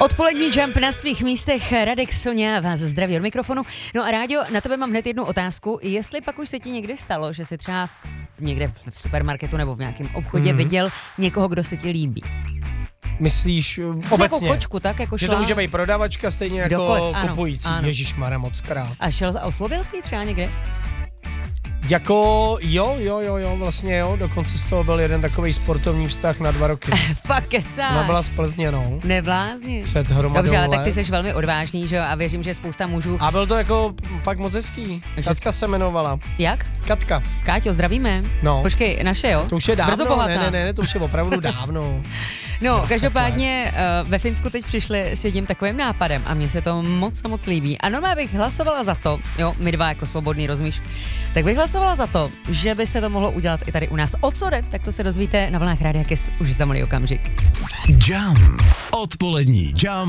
Odpolední jump na svých místech, Radek, Soňa vás zdraví od mikrofonu. No a Ráďo, na tebe mám hned jednu otázku. Jestli pak už se ti někdy stalo, že jsi třeba někde v supermarketu nebo v nějakém obchodě viděl někoho, kdo se ti líbí? Myslíš obecně? Jako kočku, tak jako šla. Že to může být prodavačka stejně jako Dokoliv, kupující. ano. Ježišmarja, moc krát. A oslovil jsi ji třeba někde? Jako jo, vlastně jo, dokonce z toho byl jeden takový sportovní vztah na 2 roky. Fakt kecáš. Ona byla z Plzně, no. Neblázně. Před hromadou Dobře, ale let. tak ty jsi velmi odvážný, že jo? A věřím, že spousta mužů... A byl to jako fakt moc hezký. Katka se jmenovala. Jak? Katka. Káťo, zdravíme. No. Počkej, naše, jo? To už je dávno. Brzo bohatá. Ne, to už je opravdu dávno. No, každopádně ve Finsku teď přišli s jedním takovým nápadem a mně se to moc líbí. A normálně bych hlasovala za to, jo, my dva jako svobodný, rozumíš, tak bych hlasovala za to, že by se to mohlo udělat i tady u nás. O co jde, tak to se dozvíte na vlnách Rádia Kiss už za malý okamžik. Jump. Odpolední Jump.